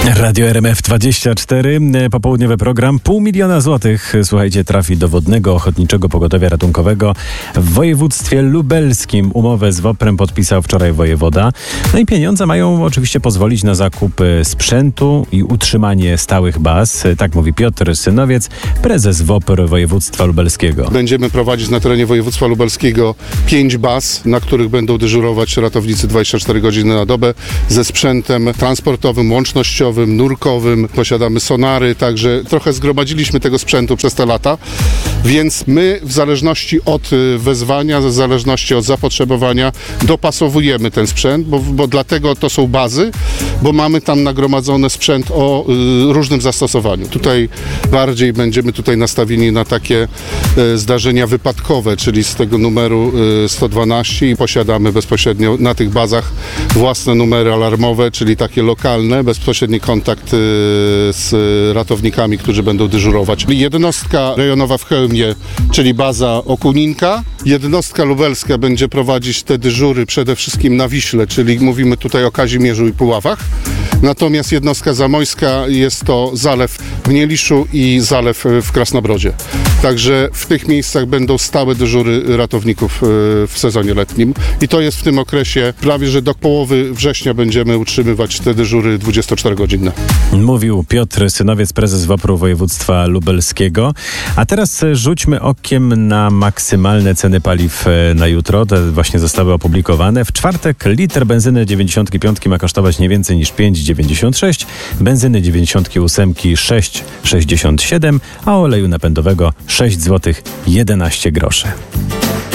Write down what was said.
Radio RMF24, popołudniowy program. 500 000 złotych, słuchajcie, trafi do Wodnego Ochotniczego Pogotowia Ratunkowego w województwie lubelskim. Umowę z WOPR-em podpisał wczoraj wojewoda. No i pieniądze mają oczywiście pozwolić na zakup sprzętu i utrzymanie stałych baz. Tak mówi Piotr Synowiec, prezes WOPR województwa lubelskiego. Będziemy prowadzić na terenie województwa lubelskiego 5 baz, na których będą dyżurować ratownicy 24 godziny na dobę ze sprzętem transportowym, łącznościowym, nurkowym. Posiadamy sonary, także trochę zgromadziliśmy tego sprzętu przez te lata, więc my w zależności od wezwania, w zależności od zapotrzebowania dopasowujemy ten sprzęt, bo dlatego to są bazy, bo mamy tam nagromadzony sprzęt o różnym zastosowaniu. Tutaj bardziej będziemy nastawieni na takie zdarzenia wypadkowe, czyli z tego numeru 112 i posiadamy bezpośrednio na tych bazach własne numery alarmowe, czyli takie lokalne, bezpośredni kontakt z ratownikami, którzy będą dyżurować. Jednostka rejonowa w Chełmie, czyli baza Okuninka. Jednostka lubelska będzie prowadzić te dyżury przede wszystkim na Wiśle, czyli mówimy tutaj o Kazimierzu i Puławach. Natomiast jednostka zamojska jest to Zalew w Nieliszu i Zalew w Krasnobrodzie. Także w tych miejscach będą stałe dyżury ratowników w sezonie letnim. I to jest w tym okresie prawie, że do połowy września będziemy utrzymywać te dyżury 24-godzinne. Mówił Piotr Synowiec, prezes WOPR-u województwa lubelskiego. A teraz rzućmy okiem na maksymalne ceny paliw na jutro. Te właśnie zostały opublikowane. W czwartek litr benzyny 95 ma kosztować nie więcej niż 5,96, benzyny 98 6,67, a oleju napędowego 6 zł 11 groszy.